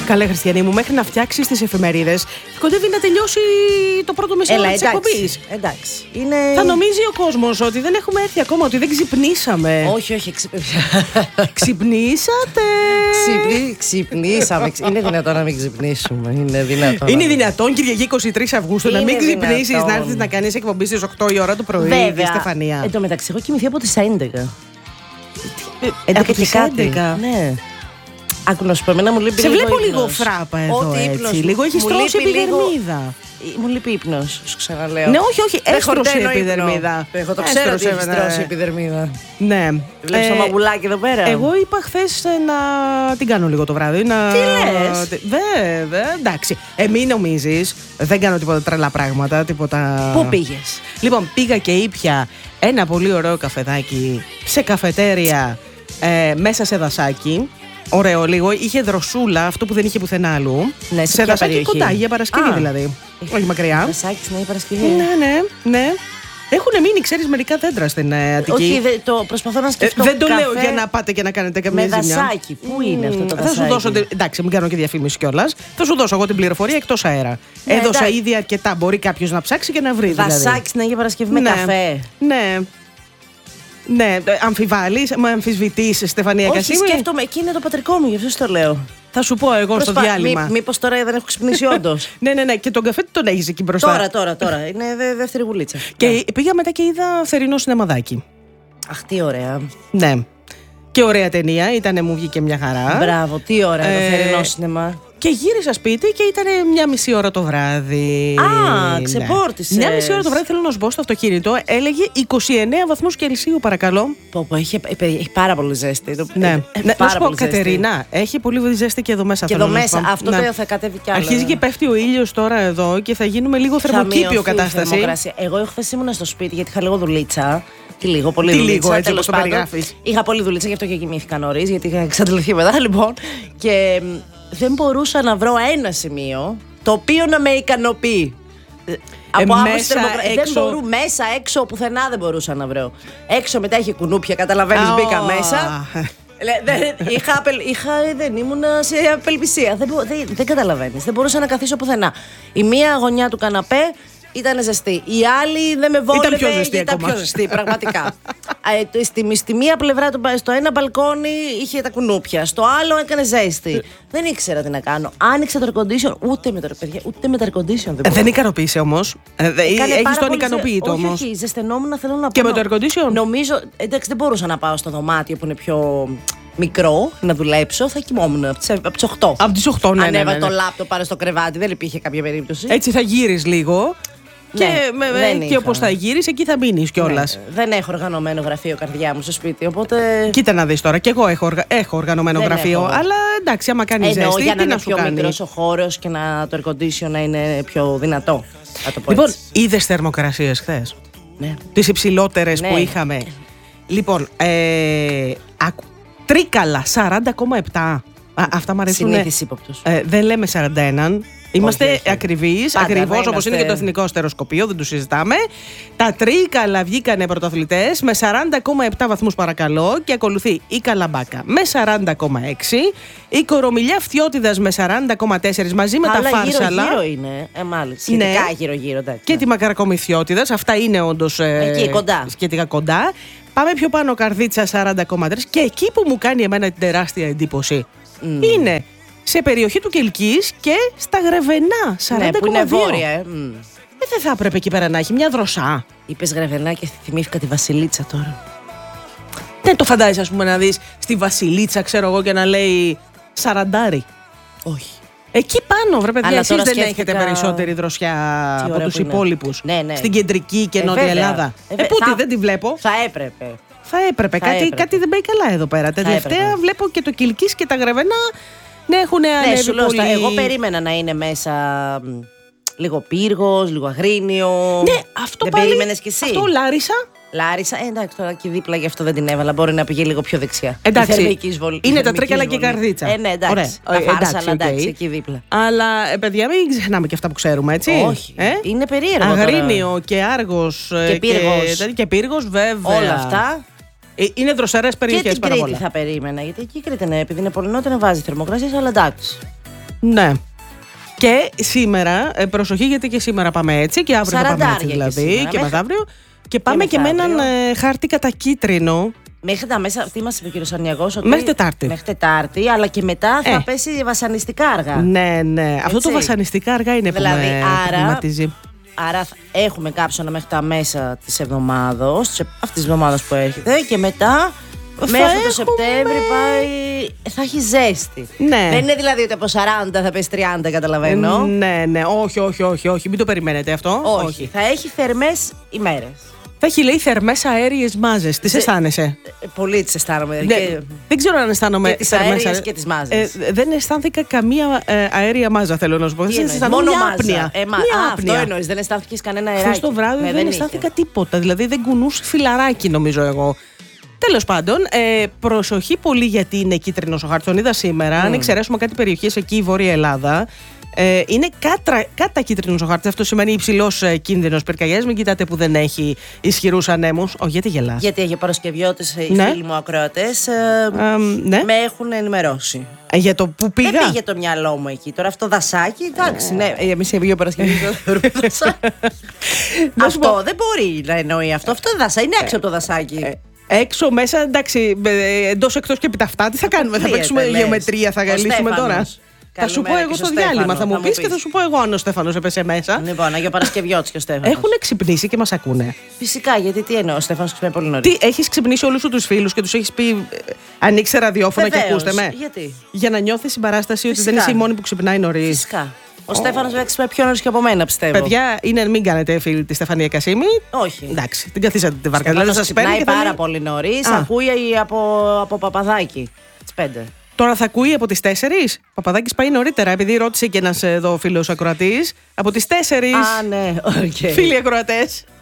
Καλέ, Χριστιανή μου, μέχρι να φτιάξει τις εφημερίδες, κοντεύει να τελειώσει το πρώτο μεσαίωρο της εκπομπής. Εντάξει. Είναι... Θα νομίζει ο κόσμος ότι δεν έχουμε έρθει ακόμα, ότι δεν ξυπνήσαμε. Όχι. Ξυπνήσατε. Ξυπνήσαμε. Είναι δυνατόν να μην ξυπνήσουμε. Είναι δυνατόν Κυριακή 23 Αυγούστου να μην ξυπνήσεις, να έρθεις να κάνεις εκπομπή στις 8 η ώρα το πρωί? Βέβαια. Στεφανία. Εν τω μεταξύ, έχω κοιμηθεί από τις 11. 11 από και τις κάτι. 11. Ναι. Άκου να σου πω, εμένα μου λείπει Σε λίγο βλέπω λίγο ύπνος. φράπα εδώ, Ό,τι έτσι. ύπνος. Λίγο έχεις Μου τρώσει λείπει λίγο- επιδερμίδα. Μου λείπει ύπνος, σου ξαναλέω. Ναι, όχι, έστρωσε χορταίνω ύπνο. επιδερμίδα. Εγώ το ξέρω ότι έχεις ναι. τρώσει επιδερμίδα. Ναι. Βλέπεις το μαγουλάκι εδώ πέρα. Εγώ είπα χθες να την κάνω λίγο το βράδυ. Τι λες? Βέβαια, εντάξει. Μην νομίζεις, δεν κάνω τίποτα τρελά πράγματα, τίποτα... Πού πήγες? Λοιπόν, πήγα και ήπια ένα πολύ ωραίο καφεδάκι σε καφετέρια μέσα σε δασάκι. Ωραίο λίγο, είχε δροσούλα, αυτό που δεν είχε πουθενά αλλού. Ναι, σε ποια δασάκι περιοχή? κοντά, για Παρασκευή δηλαδή. Όχι μακριά. Δασάκι στην Αγία Παρασκευή. Ναι. Έχουν μείνει, ξέρεις, μερικά δέντρα στην Αττική. Όχι, το προσπαθώ να σκεφτώ. Δεν το καφέ λέω για να πάτε και να κάνετε καμία με ζημιά. δασάκι. Πού είναι αυτό το Θα δασάκι? σου δώσω. Εντάξει, μην κάνω και διαφήμιση κιόλας. Θα σου δώσω εγώ την πληροφορία εκτός αέρα. Ναι, Έδωσα εντάξει. ήδη αρκετά. Μπορεί κάποιος να ψάξει και να βρει. Δηλαδή. Δασάκι στην Αγία Παρασκευή με καφέ. Ναι, αμφιβάλλεις, με αμφισβητείς, Στεφανία Όχι, Κασίμη. σκέφτομαι, εκεί είναι το πατρικό μου, γι' αυτό το λέω. Θα σου πω εγώ στο διάλειμμα. Μήπως τώρα δεν έχω ξυπνήσει όντως? Ναι, και τον καφέ τον έχεις εκεί μπροστά. Τώρα. Είναι δεύτερη γουλίτσα. Και πήγα μετά και είδα θερινό σινεμαδάκι. Αχ, τι ωραία. Ναι. Και ωραία ταινία, μου βγήκε μια χαρά. Μπράβο, τι ωραία το θερινό σινεμά. Και γύρισα σπίτι και ήταν μια μισή ώρα το βράδυ. Α, ξεπόρτισες. Μια μισή ώρα το βράδυ, θέλω να σου πω, στο αυτοκίνητο έλεγε 29 βαθμούς Κελσίου, παρακαλώ. Έχει πάρα πολύ ζέστη. Ναι. Να Πάρα σου πω, πολύ ζέστη. Κατερίνα, έχει πολύ ζέστη και εδώ μέσα. Και θέλω εδώ να σου μέσα, πω. αυτό Ναι. θα κατέβει κι άλλο. Αρχίζει και πέφτει ο ήλιος τώρα εδώ και θα γίνουμε λίγο θερμοκήπιο κατάσταση. Εγώ χθες ήμουν στο σπίτι γιατί είχα λίγο δουλίτσα. Πολύ Τι δουλίτσα. λίγο, έτσι τέλος όπως το πάντων. περιγράφεις. Είχα πολύ δουλίτσα, γι' αυτό και κοιμήθηκα νωρίς, γιατί είχα εξαντληθεί μετά, λοιπόν. Και δεν μπορούσα να βρω ένα σημείο το οποίο να με ικανοποιεί. Από άποψη μέσα, θερμοκρασίας. Δεν έξω. μπορού, μέσα, έξω, πουθενά δεν μπορούσα να βρω. Έξω μετά είχε κουνούπια, καταλαβαίνεις, μπήκα μέσα. Δεν ήμουν σε απελπισία. Δεν καταλαβαίνεις. Δεν μπορούσα να καθίσω πουθενά. Η μία γωνιά του καναπέ ήταν ζεστή. Η άλλη δεν με βόλευε. Ήταν πιο ζεστή ήταν ακόμα. πιο ζεστή, πραγματικά. Στη μία πλευρά, στο ένα μπαλκόνι είχε τα κουνούπια. Στο άλλο έκανε ζέστη. Δεν ήξερα τι να κάνω. Άνοιξα το air condition. Ούτε με το air condition δεν Δεν ικανοποίησε όμως. Έχεις τον ικανοποιητό όμως. Όχι, ζεσθενόμουν, θέλω να πω. Και με το air condition. Νομίζω, εντάξει, δεν μπορούσα να πάω στο δωμάτιο που είναι πιο μικρό να δουλέψω. Θα κοιμόμουν από τις 8. Από τις 8, ναι. Ανέβα το λάπτοπ πάνω στο κρεβάτι, δεν υπήρχε κάποια περίπτωση. Έτσι θα γύρεις λίγο. Ναι, Και όπως θα γύρεις, εκεί θα μείνεις κιόλας. Ναι, δεν έχω οργανωμένο γραφείο καρδιά μου στο σπίτι, οπότε. Κοίτα να δεις τώρα, και εγώ έχω οργανωμένο Δεν γραφείο, έχω. αλλά εντάξει, άμα κάνεις ζέστη, για να τι είναι να σου πιο κάνει. μικρός ο χώρος και να το air condition να είναι πιο δυνατό. Θα το πω Λοιπόν, έτσι. είδες θερμοκρασίες χθες? Ναι. Τις υψηλότερες Ναι. που είχαμε. Λοιπόν, Τρίκαλα 40,7. Αυτά μου αρέσουν. Συνήθις ύποπτος. Δεν λέμε 41. Είμαστε όχι. ακριβείς, Πάντα, ακριβώς δεν όπως είναι είμαστε. και το εθνικό στεροσκοπείο, δεν το συζητάμε. Τα Τρίκαλα βγήκανε πρωταθλητές με 40,7 βαθμούς, παρακαλώ, και ακολουθεί η Καλαμπάκα με 40,6, η Κορομιλιά Φθιώτιδας με 40,4 μαζί με τα Φάρσαλα. Γύρω είναι, μάλιστα. Σχετικά γύρω-γύρω, εντάξει. Και τη Μακρακόμη Φθιώτιδας, αυτά είναι όντως Εκεί, κοντά. σχετικά κοντά. Πάμε πιο πάνω, Καρδίτσα 40,3, και εκεί που μου κάνει εμένα την τεράστια εντύπωση είναι σε περιοχή του Κελκής και στα Γρεβενά 40,2. Ναι, που είναι βόρεια, Δεν θα έπρεπε εκεί πέρα να έχει μια δροσά? Είπες Γρεβενά και θυμήθηκα τη Βασιλίτσα τώρα. Δεν το φαντάζεσαι, ας πούμε, να δεις στη Βασιλίτσα, ξέρω εγώ, και να λέει σαραντάρι? Όχι. Εκεί πάνω, βρε παιδιά, Αλλά εσείς τώρα δεν σκέφτηκα- έχετε περισσότερη δροσιά Τι από ωραία τους που είναι. υπόλοιπους? Ναι. Στην κεντρική και νότια βέβαια. Ελλάδα. Θα- Πού δεν τη βλέπω. Θα έπρεπε. Θα έπρεπε. Θα Κάτι, έπρεπε. κάτι δεν πάει καλά εδώ πέρα. Τα τελευταία έπρεπε. βλέπω και το Κιλκής και τα Γρεβενά να έχουν Ναι, ανέβει σου λέω, πολύ. εγώ περίμενα να είναι μέσα λίγο Πύργος, λίγο Αγρίνιο. Ναι, αυτό δεν πάλι. περίμενες κι εσύ. Αυτό Λάρισα. Λάρισα, εντάξει, τώρα εκεί δίπλα γι' αυτό δεν την έβαλα. Μπορεί να πηγαίνει λίγο πιο δεξιά. Εντάξει. Η θερμική εισβολή. Είναι η τα θερμική Τρίκαλα και η εισβολή. Καρδίτσα. Ναι, εντάξει. Ωραία. Τα Φάρσαλα, οκ. εντάξει, εκεί δίπλα. Αλλά παιδιά, μην ξεχνάμε και αυτά που ξέρουμε, έτσι. Όχι. Είναι περίεργο τώρα. Αγρίνιο και Άργος και Πύργος, βέβαια. Όλα αυτά. Είναι δροσερές Και περιοχές την πάρα Κρήτη πολλά. θα περίμενα. Γιατί εκεί η Κρήτη, ναι, επειδή είναι πολύ νότια, να βάζει θερμοκρασίες, αλλά εντάξει. Ναι. Και σήμερα, προσοχή γιατί και σήμερα πάμε έτσι και αύριο θα πάμε έτσι δηλαδή και μεθαύριο. Και πάμε και με έναν χάρτη κατακίτρινο. Μέχρι τα μέσα, τι μας είπε ο κύριος Αρνιαγός, μέχρι Τετάρτη. Μέχρι Τετάρτη, αλλά και μετά θα πέσει βασανιστικά αργά. Ναι, ναι. Έτσι. Αυτό το βασανιστικά αργά είναι δηλαδή, που με προβληματίζει. Άρα έχουμε κάψωνα μέχρι τα μέσα της εβδομάδος, αυτής της εβδομάδας που έρχεται, και μετά μέχρι το Σεπτέμβρη θα έχει ζέστη. Ναι. Δεν είναι δηλαδή ότι από 40 θα πέσει 30, καταλαβαίνω. Ναι, ναι, όχι, μην το περιμένετε αυτό. Όχι. Θα έχει θερμές ημέρες. Θα έχει, λέει, θερμές αέριες μάζες. Τις αισθάνεσαι? Πολύ τις αισθάνομαι. Ναι, δεν ξέρω αν αισθάνομαι. Και τις αέριες και τις μάζες. Δεν αισθάνθηκα καμία αέρια μάζα, θέλω να σου πω. Μόνο μια άπνοια. Αυτό εννοείς, δεν αισθάνθηκες κανένα αεράκι? Χθες το βράδυ δεν αισθάνθηκα τίποτα. Δηλαδή δεν κουνούσε φιλαράκι, νομίζω εγώ. Τέλος πάντων, προσοχή πολύ γιατί είναι κίτρινος ο χάρτης. Τον είδα σήμερα. Αν εξαιρέσουμε κάτι περιοχές εκεί, η Βόρεια Ελλάδα. Είναι κάτα κίτρινος ο χάρτης. Αυτό σημαίνει υψηλός κίνδυνος πυρκαγιάς. Μην κοιτάτε που δεν έχει ισχυρούς ανέμους. Γιατί γελάς? Γιατί για Παρασκευιώτες οι φίλοι μου ακροατές με έχουν ενημερώσει. Για το που πήγα. Δεν πήγε το μυαλό μου εκεί. Τώρα αυτό δασάκι, εντάξει, ναι. Εμείς για Παρασκευή δεν θεωρούμε δασάκι. Αυτό δεν μπορεί να εννοεί αυτό. Αυτό δασάκι είναι έξω από το δασάκι. Έξω, μέσα, εντάξει, εντός, εκτός και επί τα αυτά, τι θα κάνουμε? Θα παίξουμε γεωμετρία, θα λύσουμε τώρα? Θα σου πω εγώ στο διάλειμμα, θα μου πεις και θα σου πω εγώ αν ο Στέφανος έπεσε μέσα. Λοιπόν, Αγιο Παρασκευιώτης και ο Στέφανος. Έχουν ξυπνήσει και μας ακούνε. Φυσικά, γιατί τι εννοώ, ο Στέφανος ξυπνάει πολύ νωρίς. Τι, έχεις ξυπνήσει όλους τους φίλους και τους έχεις πει ανοίξτε ραδιόφωνο και ακούστε με? Γιατί? Για να νιώθεις συμπαράσταση ότι δεν είσαι η μόνη που ξυπνάει νωρίς. Φυσικά. Ο Στέφανος βέβαια ξυπνάει πιο νωρίς και από μένα, πιστεύω. Παιδιά, μην κάνετε φίλη τη Στεφανία Κασίμη. Όχι. Εντάξει, την καθίσατε τη βάρκα. Δηλαδή σας ξυπνάει πάρα πολύ νωρίς. Ακούει από Παπαδάκι τις 5. Τώρα θα ακούει από τις 4. Ο Παπαδάκης πάει νωρίτερα, επειδή ρώτησε και ένας εδώ φίλος ακροατής. Από τις 4. Α, ναι, okay. Φίλοι ακροατές.